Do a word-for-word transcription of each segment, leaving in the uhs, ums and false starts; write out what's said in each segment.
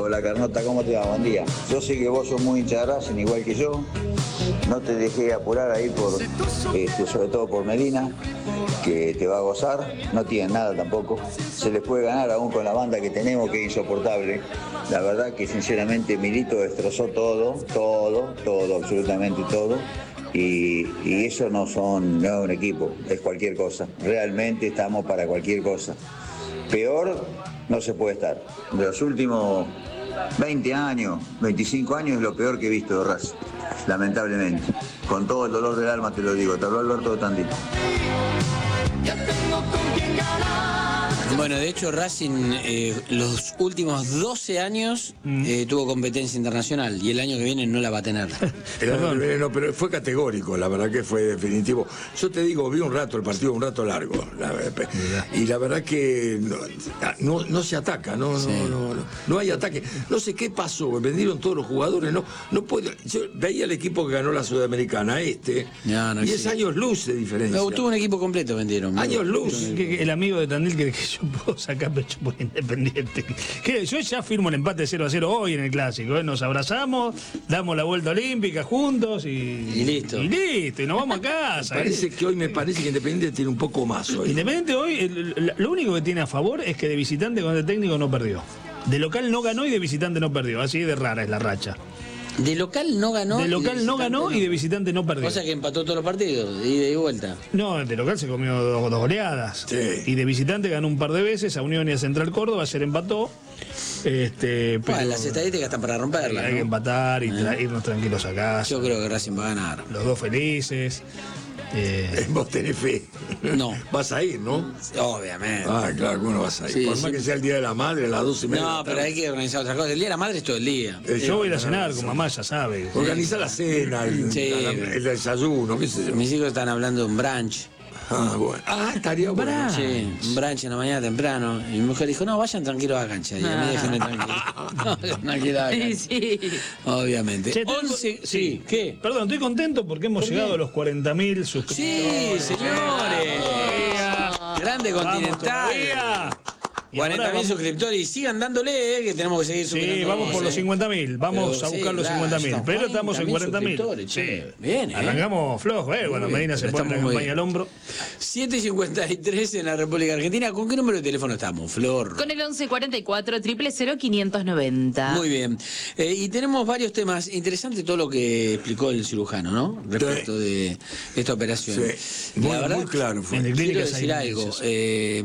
Hola Carnota, ¿cómo te va? Buen día. Yo sé que vos sos muy hincha de Racing, igual que yo. No te dejé apurar ahí, por, este, sobre todo por Medina, que te va a gozar. No tienen nada tampoco. Se les puede ganar aún con la banda que tenemos, que es insoportable. La verdad que sinceramente Milito destrozó todo, todo, todo, absolutamente todo. Y, y eso no son, no es un equipo, es cualquier cosa. Realmente estamos para cualquier cosa. Peor no se puede estar. De los últimos veinte años, veinticinco años es lo peor que he visto de Racing, lamentablemente. Con todo el dolor del alma te lo digo, te habló Alberto Tandil. Bueno, de hecho Racing eh, los últimos doce años eh, tuvo competencia internacional y el año que viene no la va a tener. El año que viene no, pero fue categórico, la verdad que fue definitivo. Yo te digo, vi un rato el partido, un rato largo, la, y la verdad que no, no, no se ataca, no, sí. no, no, no, no hay ataque. No sé qué pasó, vendieron todos los jugadores, no, no puede. Yo veía el equipo que ganó la Sudamericana, este, no, no, y es sí. años luz de diferencia. No, tuvo un equipo completo, vendieron. Años luz. Que, el amigo de Tandil que, que yo puedo sacar pecho por Independiente. Que yo ya firmo el empate cero a cero hoy en el Clásico, ¿eh? Nos abrazamos, damos la vuelta olímpica juntos y, y listo. Y listo, y nos vamos a casa. Me parece que hoy me parece que Independiente tiene un poco más hoy. Independiente hoy, el, lo único que tiene a favor es que de visitante con el técnico no perdió. De local no ganó y de visitante no perdió. Así de rara es la racha. De local no ganó. De local de no ganó no. Y de visitante no perdió. O sea que empató todos los partidos, ida y vuelta. No, de local se comió dos, dos goleadas. Sí. Y de visitante ganó un par de veces, a Unión y a Central Córdoba, ayer empató. Este, pero bueno, las estadísticas están para romperlas. Hay ¿no? que empatar y tra- irnos tranquilos a casa. Yo creo que Racing va a ganar. Los dos felices. Eh, Vos tenés fe. No. Vas a ir, ¿no? Obviamente. Ah, claro, ¿cómo no vas a ir? Sí, Por sí. más que sea el Día de la Madre, a las doce y media. No, pero hay que organizar otra cosa. El Día de la Madre es todo el día. Eh, yo voy a ir a cenar con mamá, ya sabe. Organiza la cena, el, sí. la, el desayuno, qué sé yo. Mis hijos están hablando de un brunch. Ah, bueno. Ah, estaría bueno. Sí, un brunch en la mañana temprano. Y mi mujer dijo, no, vayan tranquilos a la cancha. Y a mí déjenme tranquilo. No, tranquilo a la cancha. Sí, sí. Obviamente. Che, once, sí, ¿qué? Perdón, estoy contento porque hemos ¿Por llegado qué? a los cuarenta mil suscriptores. Sí, señores. Grande Continental. cuarenta mil suscriptores y sigan dándole, eh, que tenemos que seguir subiendo. Sí, vamos por eh. los cincuenta mil. Vamos Pero, a buscar sí, los claro, cincuenta mil. estamos Pero estamos en cuarenta mil. Sí. Bien, ¿eh? Arrancamos flojo, ¿eh? Cuando Muy Medina bien, se pone la estamos muy campaña bien. al hombro. siete cincuenta y tres en la República Argentina. ¿Con qué número de teléfono estamos, Flor? Con el once cuarenta y cuatro, cero cero cero, quinientos noventa. Muy bien. Eh, y tenemos varios temas. Interesante todo lo que explicó el cirujano, ¿no? Respecto de esta operación. Sí. Muy, La verdad, muy claro fue. En el quiero Clínicas decir hay algo. meses. Eh,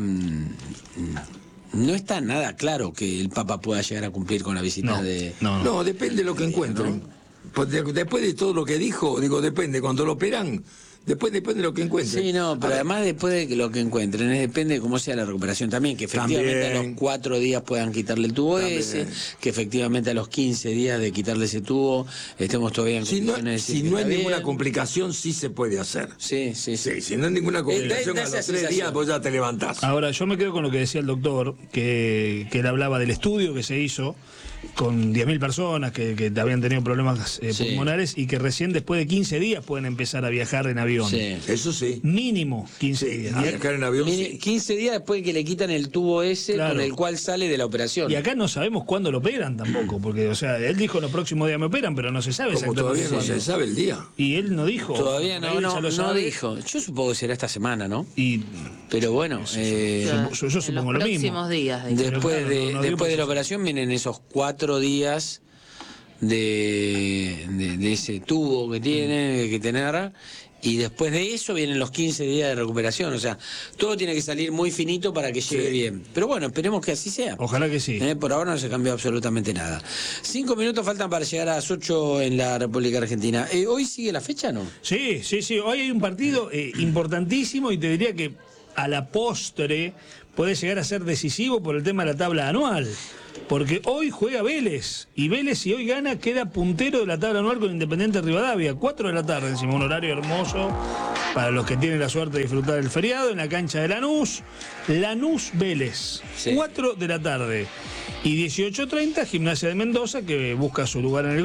no está nada claro que el Papa pueda llegar a cumplir con la visita No, de... no, no. No, depende de lo que encuentren. Pues de- después de todo lo que dijo, digo, depende. Cuando lo operan, después depende de lo que encuentren. Sí, no, pero A ver, además después de que lo que encuentren, eh, depende de cómo sea la recuperación también, que efectivamente También. a los cuatro días puedan quitarle el tubo También. ese, que efectivamente a los quince días de quitarle ese tubo estemos todavía en Si no, condiciones de decir si que no hay está ninguna bien. complicación, sí se puede hacer. Sí, sí, sí. Sí, si no hay ninguna complicación, da a esa los tres sensación. días vos ya te levantás. Ahora, yo me quedo con lo que decía el doctor, que, que él hablaba del estudio que se hizo con diez mil personas que, que habían tenido problemas eh, Sí. pulmonares y que recién después de quince días pueden empezar a viajar en avión. Sí. Eso sí. Mínimo quince Sí, días. a viajar en avión, Mini- sí. quince días después de que le quitan el tubo ese Claro. con el cual sale de la operación. Y acá no sabemos cuándo lo operan tampoco, porque, o sea, él dijo los próximos días me operan, pero no se sabe Como exactamente todavía no cuándo. se sabe el día. Y él no dijo. Todavía no, Él no, ya lo no sabe. dijo. Yo supongo que será esta semana, ¿no? Y Pero bueno, eh, yo- yo supongo en lo los mismo. próximos días. dice. Pero después claro, de, no- no dio después de la preciso. operación vienen esos cuatro días de, de, de ese tubo que tiene que tener. Y después de eso vienen los quince días de recuperación. O sea, todo tiene que salir muy finito para que llegue Sí. bien. Pero bueno, esperemos que así sea. Ojalá que sí. Eh, por ahora no se cambió absolutamente nada. Cinco minutos faltan para llegar a las ocho en la República Argentina. Eh, ¿Hoy sigue la fecha, no? Sí, sí, sí. Hoy hay un partido eh, importantísimo y te diría que a la postre puede llegar a ser decisivo por el tema de la tabla anual. Porque hoy juega Vélez, y Vélez si hoy gana queda puntero de la tabla anual con Independiente Rivadavia, cuatro de la tarde, encima un horario hermoso para los que tienen la suerte de disfrutar del feriado, en la cancha de Lanús, Lanús Vélez, Sí. cuatro de la tarde. Y dieciocho treinta, Gimnasia de Mendoza, que busca su lugar en el